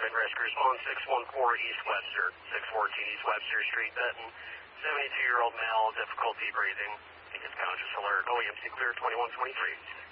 Department, rescue response 614 East Webster, 614 East Webster Street, Benton. 72-year-old male, difficulty breathing. He is conscious alert. OEMC clear 2123.